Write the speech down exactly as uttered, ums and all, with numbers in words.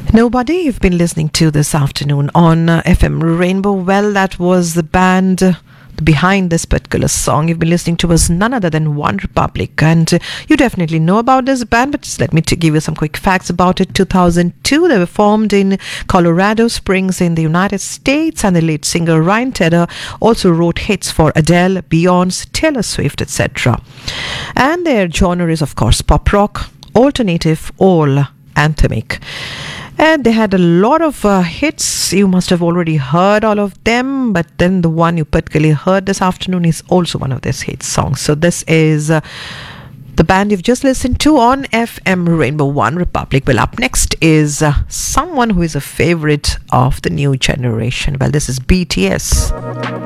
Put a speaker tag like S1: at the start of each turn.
S1: Nobody you've been listening to this afternoon on uh, F M Rainbow. Well, that was the band uh, behind this particular song you've been listening to was none other than One Republic, and uh, you definitely know about this band, but just let me to give you some quick facts about it. two thousand two, they were formed in Colorado Springs in the United States, and the lead singer Ryan Tedder also wrote hits for Adele, Beyonce, Taylor Swift, et cetera. And their genre is, of course, pop rock, alternative, or anthemic. And they had a lot of uh, hits. You must have already heard all of them, but then the one you particularly heard this afternoon is also one of these hit songs. So this is uh, the band you've just listened to on F M Rainbow, One Republic. Well, up next is uh, someone who is a favorite of the new generation. Well, this is B T S.